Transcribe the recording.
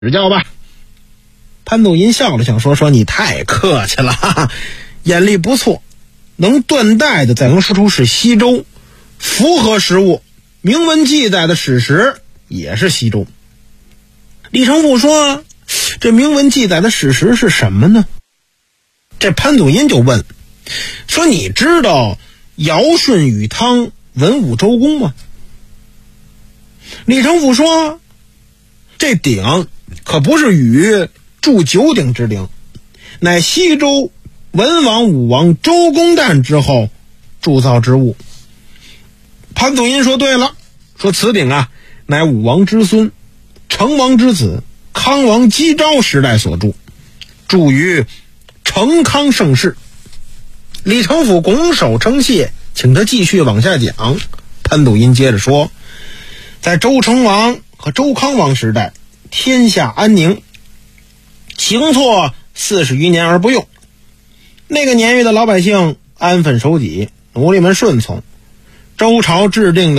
指教吧。潘祖荫笑了想说你太客气了，哈哈，眼力不错，能断代的载明师出是西周，符合实物，明文记载的史实也是西周。李成富说这明文记载的史实是什么呢？这潘祖荫就问说你知道尧舜禹汤文武周公吗？李成富说这鼎可不是禹铸九鼎之鼎，乃西周文王武王周公旦之后铸造之物。潘祖荫说对了，说此鼎啊乃武王之孙成王之子康王姬昭时代所铸，铸于成康盛世。李成甫拱手称谢，请他继续往下讲。潘祖荫接着说，在周成王和周康王时代，天下安宁，行错40余年而不用。那个年月的老百姓安分守己，奴隶们顺从，周朝制定的